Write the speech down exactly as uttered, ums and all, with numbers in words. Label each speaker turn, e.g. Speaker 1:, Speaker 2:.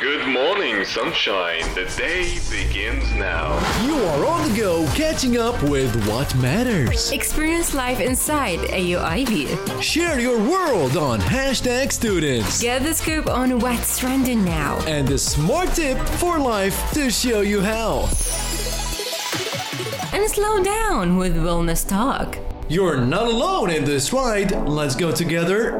Speaker 1: Good morning, sunshine. The day begins now.
Speaker 2: You are on the go, catching up with what matters.
Speaker 3: Experience life inside A U I B.
Speaker 2: Share your world on hashtag students.
Speaker 3: Get the scoop on what's trending now.
Speaker 2: And the smart tip for life to show you how.
Speaker 3: And slow down with Wellness Talk.
Speaker 2: You're not alone in this ride. Let's go together